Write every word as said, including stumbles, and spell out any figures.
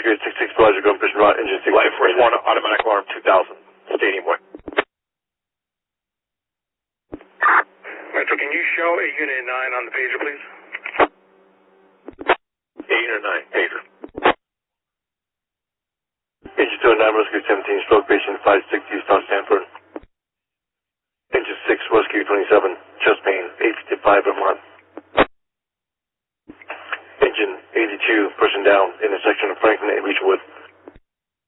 Rescue six six Roger, go Vision Rod, engine six. Life Force one, automatic alarm two thousand, Stadium Way. Metro, can you show a unit nine on the pager, please? eight or nine, pager. Engine two nine, Rescue seventeen, stroke patient five sixty, South Stanford. Engine six, Rescue twenty-seven, chest pain, eight fifty-five, Vermont. Engine eighty-two, person down, intersection of Franklin and Beechwood.